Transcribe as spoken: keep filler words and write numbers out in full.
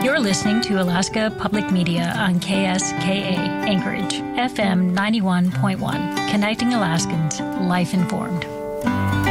You're listening to Alaska Public Media on K S K A, Anchorage, F M ninety-one point one, connecting Alaskans, life informed.